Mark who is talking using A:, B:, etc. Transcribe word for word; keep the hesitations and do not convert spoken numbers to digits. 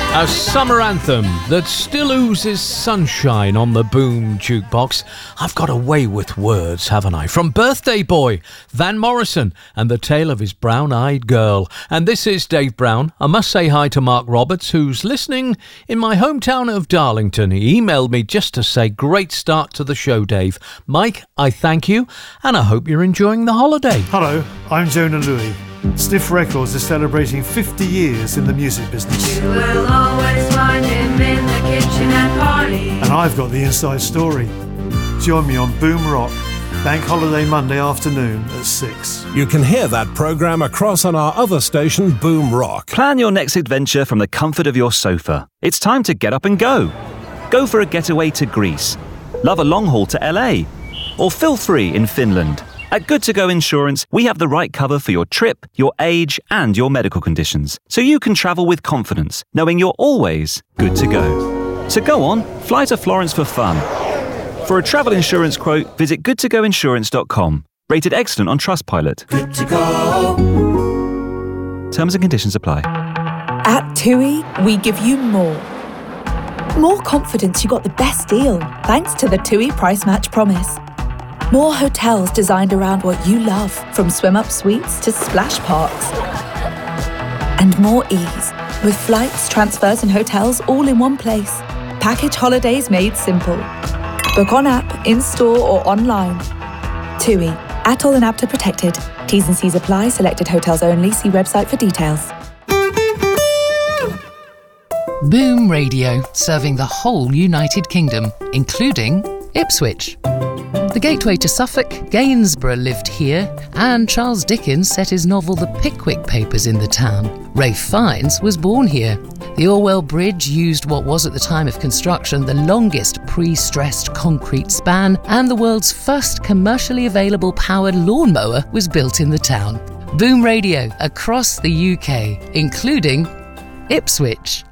A: A summer anthem that still oozes sunshine on the Boom Jukebox. I've got a way with words, haven't I? From Birthday Boy, Van Morrison, and the tale of his brown-eyed girl. And this is Dave Brown. I must say hi to Mark Roberts, who's listening in my hometown of Darlington. He emailed me just to say, great start to the show, Dave. Mike, I thank you, and I hope you're enjoying the holiday.
B: Hello, I'm Jonah Louie. Stiff Records is celebrating fifty years in the music business.
C: You will always find him in the kitchen at parties.
B: And I've got the inside story. Join me on Boom Rock, Bank Holiday Monday afternoon at six.
D: You can hear that programme across on our other station, Boom Rock.
E: Plan your next adventure from the comfort of your sofa. It's time to get up and go. Go for a getaway to Greece. Love a long haul to L A. Or feel free in Finland. At Good To Go Insurance, we have the right cover for your trip, your age, and your medical conditions, so you can travel with confidence, knowing you're always good to go. So go on, fly to Florence for fun. For a travel insurance quote, visit good to go insurance dot com. Rated excellent on Trustpilot.
C: Good to go.
E: Terms and conditions apply.
F: At TUI, we give you more. More confidence you got the best deal, thanks to the TUI Price Match Promise. More hotels designed around what you love, from swim-up suites to splash parks. And more ease, with flights, transfers and hotels all in one place. Package holidays made simple. Book on app, in-store or online. TUI. Atoll and APTA protected. T's and C's apply. Selected hotels only. See website for details.
G: Boom Radio, serving the whole United Kingdom, including Ipswich. The gateway to Suffolk, Gainsborough lived here, and Charles Dickens set his novel The Pickwick Papers in the town. Ralph Fiennes was born here. The Orwell Bridge used what was at the time of construction the longest pre-stressed concrete span, and the world's first commercially available powered lawnmower was built in the town. Boom Radio across the U K, including Ipswich.